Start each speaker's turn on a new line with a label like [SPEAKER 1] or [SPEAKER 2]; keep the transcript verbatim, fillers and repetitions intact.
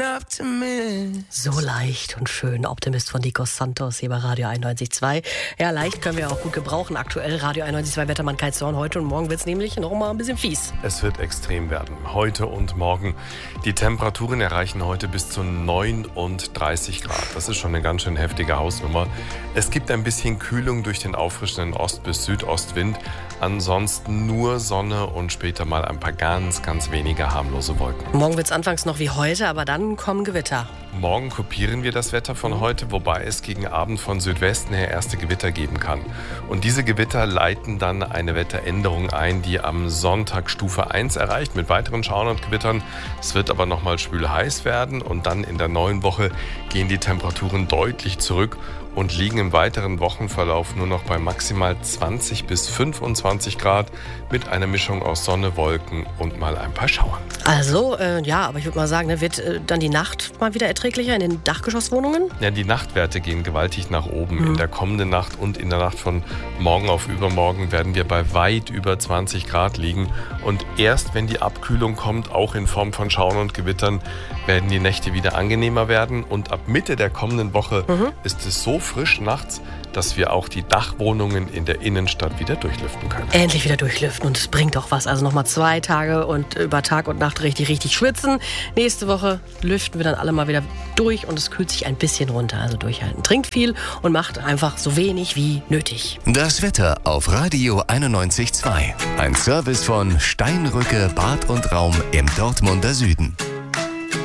[SPEAKER 1] So leicht und schön, Optimist von Nikos Santos hier bei Radio einundneunzig Komma zwei. Ja, leicht können wir auch gut gebrauchen. Aktuell Radio einundneunzig Komma zwei Wettermann Kai Zorn. Heute und morgen wird es nämlich noch mal ein bisschen fies.
[SPEAKER 2] Es wird extrem werden. Heute und morgen. Die Temperaturen erreichen heute bis zu neununddreißig Grad. Das ist schon eine ganz schön heftige Hausnummer. Es gibt ein bisschen Kühlung durch den auffrischenden Ost- bis Südostwind. Ansonsten nur Sonne und später mal ein paar ganz, ganz wenige harmlose Wolken.
[SPEAKER 1] Morgen wird es anfangs noch wie heute, aber dann kommen Gewitter.
[SPEAKER 2] Morgen kopieren wir das Wetter von heute, wobei es gegen Abend von Südwesten her erste Gewitter geben kann. Und diese Gewitter leiten dann eine Wetteränderung ein, die am Sonntag Stufe eins erreicht mit weiteren Schauern und Gewittern. Es wird aber nochmal schwül heiß werden und dann in der neuen Woche gehen die Temperaturen deutlich zurück und liegen im weiteren Wochenverlauf nur noch bei maximal zwanzig bis fünfundzwanzig Grad mit einer Mischung aus Sonne, Wolken und mal ein paar Schauern.
[SPEAKER 1] Also, äh, ja, aber ich würde mal sagen, ne, wird äh, dann die Nacht mal wieder erträglicher in den Dachgeschosswohnungen?
[SPEAKER 2] Ja, die Nachtwerte gehen gewaltig nach oben. Mhm. In der kommenden Nacht und in der Nacht von morgen auf übermorgen werden wir bei weit über zwanzig Grad liegen. Und erst wenn die Abkühlung kommt, auch in Form von Schauern und Gewittern, werden die Nächte wieder angenehmer werden. Und ab Mitte der kommenden Woche mhm. ist es so frisch nachts, dass wir auch die Dachwohnungen in der Innenstadt wieder durchlüften können.
[SPEAKER 1] Endlich wieder durchlüften und es bringt doch was. Also nochmal zwei Tage und über Tag und Nacht richtig, richtig schwitzen. Nächste Woche lüften wir dann alle mal wieder durch und es kühlt sich ein bisschen runter. Also durchhalten. Trinkt viel und macht einfach so wenig wie nötig.
[SPEAKER 3] Das Wetter auf Radio einundneunzig Komma zwei. Ein Service von Steinrücke Bad und Raum im Dortmunder Süden.